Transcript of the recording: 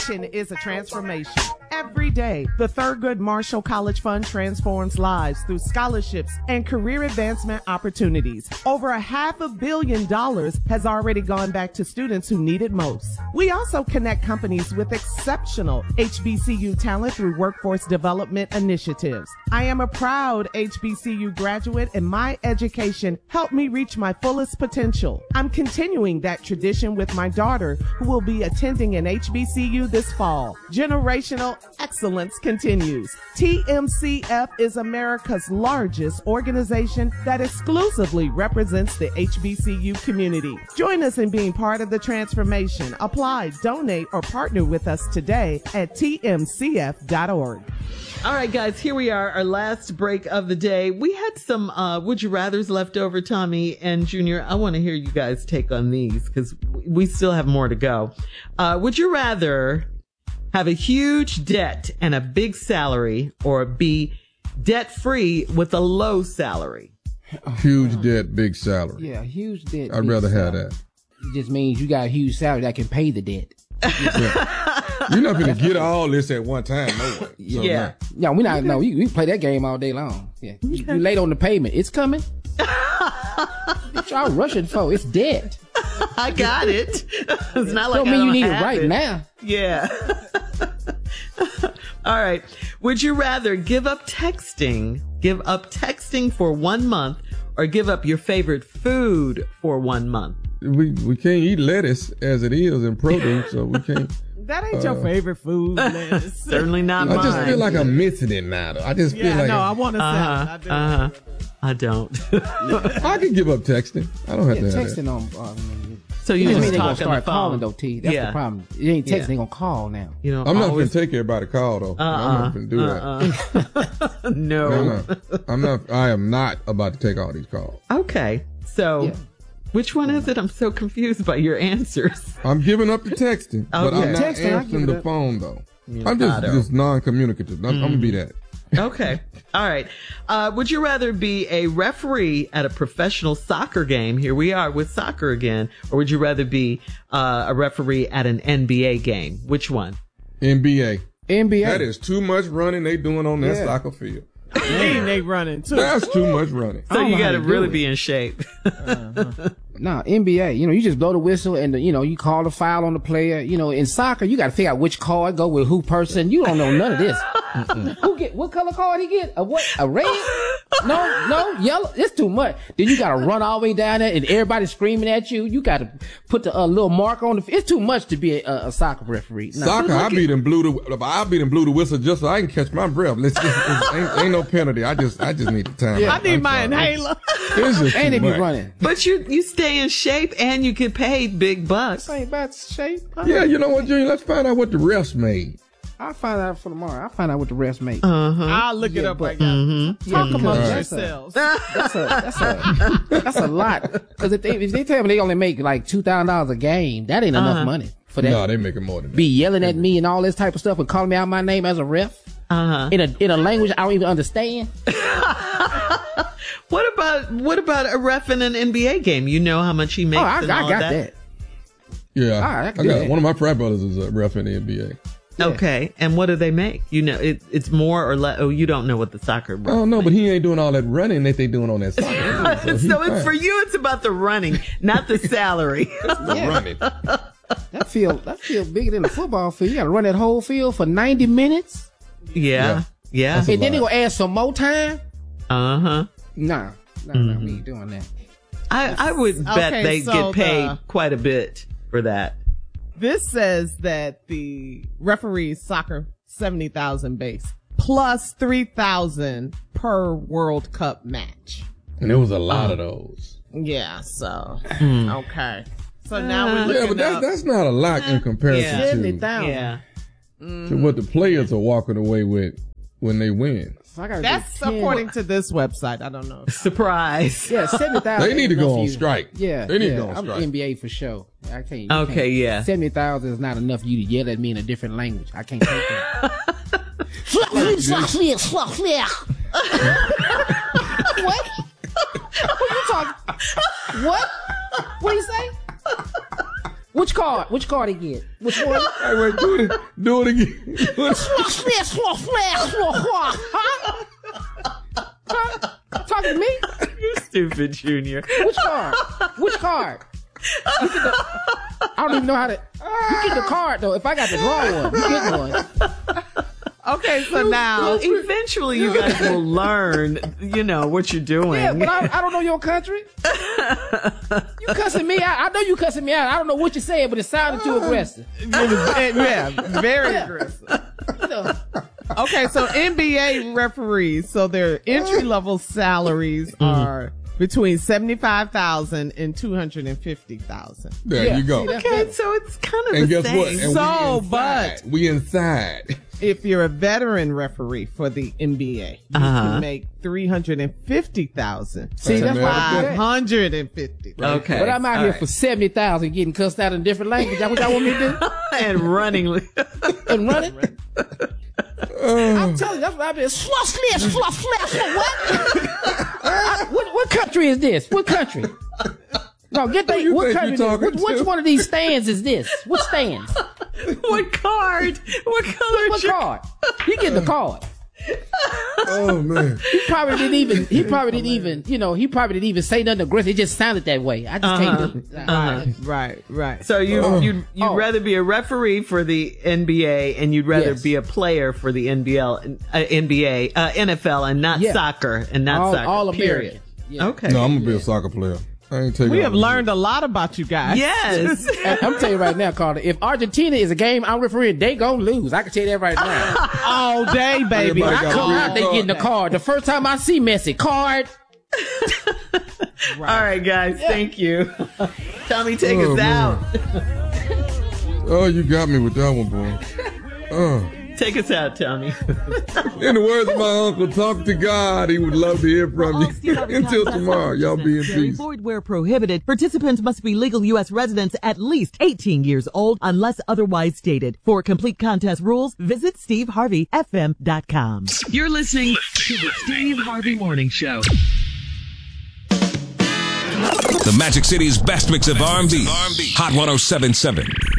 Education is a transformation. Every day, the Thurgood Marshall College Fund transforms lives through scholarships and career advancement opportunities. Over $500 million has already gone back to students who need it most. We also connect companies with exceptional HBCU talent through workforce development initiatives. I am a proud HBCU graduate, and my education helped me reach my fullest potential. I'm continuing that tradition with my daughter, who will be attending an HBCU this fall. Generational excellence continues. TMCF is America's largest organization that exclusively represents the HBCU community. Join us in being part of the transformation. Apply, donate, or partner with us today at tmcf.org. All right, guys, here we are, our last break of the day. We had some Would You Rathers left over, Tommy and Junior. I want to hear you guys take on these because we still have more to go. Would you rather have a huge debt and a big salary, or be debt-free with a low salary? Huge debt, big salary. Yeah, huge debt. I'd rather have that. It just means you got a huge salary that can pay the debt. You're not going to get all this at one time, no way. So Yeah. Yeah, we not. No, we can play that game all day long. Yeah, you late on the payment. It's coming. What y'all rushing for? It's debt. I got it. It's not like Don't I mean don't you need it have right now. Yeah. All right. Would you rather give up texting for 1 month, or give up your favorite food for 1 month? We can't eat lettuce as it is in produce, so we can't. That ain't your favorite food, Liz. Certainly not mine. I just feel like I'm missing it now, though. I just feel like I want to say I don't. I can give up texting. I don't have to have texting that. on. So you It just mean they talk gonna on the start calling phone. though, T. That's the problem. It ain't texting. They gonna call now. You know, I'm not going always- to take everybody call, though. I'm not going to do that. No. I'm not. I am not about to take all these calls. Okay. So, which one is it? I'm so confused by your answers. I'm giving up the texting, but I'm not Texting, I give answering it the up. phone, though. I'm just non-communicative. I'm going to be that. Okay. All right. Would you rather be a referee at a professional soccer game? Here we are with soccer again. Or would you rather be a referee at an NBA game? Which one? NBA. NBA. That is too much running they doing on that soccer field. they running too. That's too much running. So you know got how to to do really it. be in shape. Nah, NBA. You just blow the whistle and you call the foul on the player. In soccer, you got to figure out which card go with who person. You don't know none of this. Who get what color card he get? A red? No, yellow. It's too much. Then you got to run all the way down there and everybody screaming at you. You got to put the little mark on the. It's too much to be a soccer referee. Nah. Soccer, I beat and blew the whistle just so I can catch my breath. Ain't no penalty. I just need the time. I need my inhaler. It's just And too they be much. running. But you stay in shape and you get paid big bucks. Ain't about shape. Yeah, you know what, Junior? Let's find out what the refs made. I'll find out for tomorrow. I'll find out what the refs make. I'll look it up right now. Talk amongst because yourselves. That's a lot. Because if they tell me they only make like $2,000 a game, that ain't enough money for that. No, they making more than that. Be yelling at me and all this type of stuff and calling me out my name as a ref in a language I don't even understand. What about a ref in an NBA game? You know how much he makes. I and all got that. Yeah, I I can do got that. one of my frat brothers is a ref in the NBA. Okay, and what do they make? It's more or less. Oh, you don't know what the soccer. I don't know, but he ain't doing all that running that they doing on that soccer. So it's for you. It's about the running, not the salary. running. That field bigger than the football field. You got to run that whole field for 90 minutes. Yeah. That's a And then they lot. gonna add some more time. Uh-huh. Nah, we ain't doing that. I would bet Okay, they so get paid quite a bit for that. This says that the referees soccer 70,000 base plus 3,000 per World Cup match. And there was a lot of those. Yeah, so okay. So now we're Yeah, looking but up. that's not a lot in comparison 70,000. Yeah. to what the players are walking away with when they win. So I gotta That's do 10. according to this website. I don't know. Surprise. Yeah, 70,000. They need to ain't go enough on for you. strike. Yeah, They need to yeah, go on I'm strike. NBA for sure. I can't. Okay, yeah. 70,000 is not enough for you to yell at me in a different language. I can't take that. What? What you talking? What? What do you say? Which card? Which card he get? Which one? Hey, wait, do it again. Talking to me? You stupid, Junior. Which card? Which card? I don't even know how to. You get the card though. If I got the draw one, you get one. Okay, so now Eventually, you guys will learn, what you're doing. Yeah, but I don't know your country. You cussing me out. I know you cussing me out. I don't know what you're saying, but it sounded too aggressive. yeah, very aggressive. You know. Okay, so NBA referees, so their entry level salaries are between $75,000 and $250,000. There you go. See, that's Okay, better. so it's kind of And the guess same. what? And So, we inside. If you're a veteran referee for the NBA, you can make $350,000. See, that's why I do that. $550,000. Okay. But I'm out All here right. for 70,000 getting cussed out in different language. That's what y'all want me to do? And running. And run it? I'm telling you, that's what I've been. What country is this? What country? No, get that. you What think country? you talking Which to? one of these stands is this? What stands? What card? What color is What your card? He get the card. Oh man. He probably didn't even. He probably didn't even say nothing aggressive. It just sounded that way. I just can't. Right. So you'd Oh. rather be a referee for the NBA and you'd rather Yes. be a player for the NFL and not Yeah. soccer and not soccer. all period. American. Yeah. Okay. No, I'm gonna be a soccer player. I ain't taking We all have this learned a lot about you guys. Yes. And I'm telling you right now, Carter. If Argentina is a game I'm refereeing, they gonna lose. I can tell you that right now. All day, baby. Everybody I got come a out, they card. getting the card. The first time I see Messi, card. All right, guys. Thank you. Tommy, take us man. out. Oh, you got me with that one, boy. Take us out, Tommy. In the words of my uncle, talk to God. He would love to hear from you. Until tomorrow, y'all be in peace. Void where prohibited. Participants must be legal U.S. residents at least 18 years old unless otherwise stated. For complete contest rules, visit SteveHarveyFM.com. You're listening to the Steve Harvey Morning Show. The Magic City's best mix of R&B. Hot 107.7.